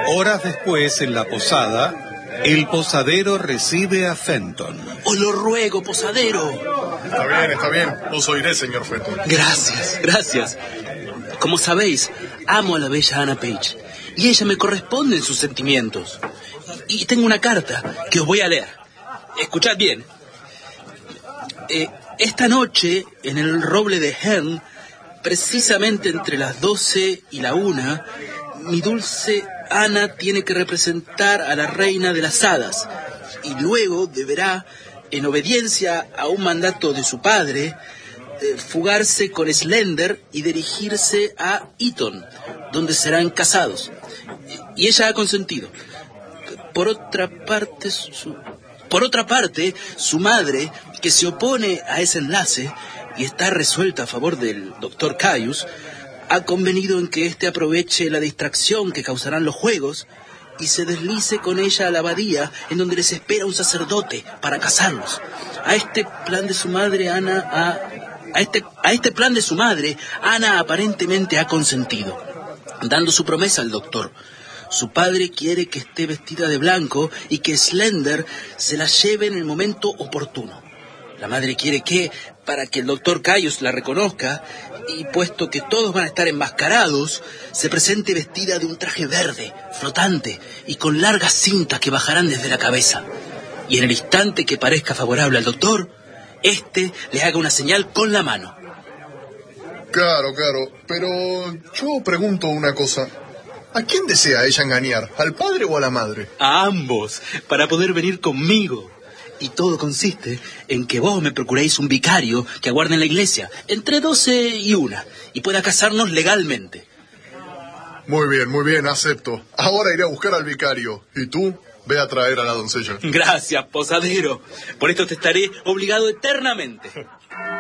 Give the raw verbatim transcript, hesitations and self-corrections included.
Horas después, en la posada, el posadero recibe a Fenton. ¡Os lo ruego, posadero! Está bien, está bien. Os oiré, señor Fenton. Gracias, gracias. Como sabéis, amo a la bella Anna Page, y ella me corresponde en sus sentimientos. Y tengo una carta que os voy a leer. Escuchad bien. Eh, esta noche, en el roble de Herne, precisamente entre las doce y la una, mi dulce Ana tiene que representar a la reina de las hadas, y luego deberá, en obediencia a un mandato de su padre, eh, fugarse con Slender y dirigirse a Eton, donde serán casados. Y ella ha consentido. Por otra parte, su, por otra parte, su madre, que se opone a ese enlace y está resuelta a favor del doctor Caius, ha convenido en que éste aproveche la distracción que causarán los juegos y se deslice con ella a la abadía, en donde les espera un sacerdote para casarlos. A este plan de su madre, Ana ha, a este, a este plan de su madre, Ana aparentemente ha consentido, dando su promesa al doctor. Su padre quiere que esté vestida de blanco y que Slender se la lleve en el momento oportuno. La madre quiere que, para que el doctor Caius la reconozca, y puesto que todos van a estar enmascarados, se presente vestida de un traje verde, flotante, y con largas cintas que bajarán desde la cabeza. Y en el instante que parezca favorable al doctor, éste le haga una señal con la mano. Claro, claro, pero yo pregunto una cosa. ¿A quién desea ella engañar? ¿Al padre o a la madre? A ambos, para poder venir conmigo. Y todo consiste en que vos me procuréis un vicario que aguarde en la iglesia, entre doce y una, y pueda casarnos legalmente. Muy bien, muy bien, acepto. Ahora iré a buscar al vicario. ¿Y tú? Ve a traer a la doncella. Gracias, posadero. Por esto te estaré obligado eternamente.